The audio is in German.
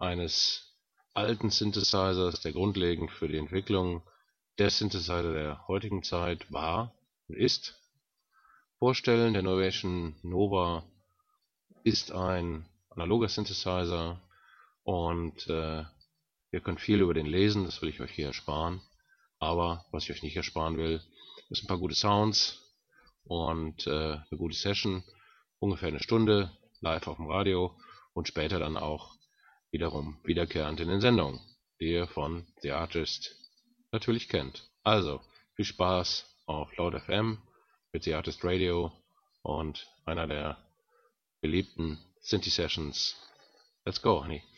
eines alten Synthesizers, der grundlegend für die Entwicklung der Synthesizer der heutigen Zeit war und ist, vorstellen. Der Novation Nova ist ein analoger Synthesizer und ihr könnt viel über den lesen, das will ich euch hier ersparen. Aber was ich euch nicht ersparen will, ist ein paar gute Sounds und eine gute Session, ungefähr eine Stunde live auf dem Radio und später dann auch wiederum wiederkehrend in den Sendungen, die ihr von The Artist natürlich kennt. Also, viel Spaß auf Loud FM mit The Artist Radio und einer der beliebten Synthi-Sessions. Let's go, honey.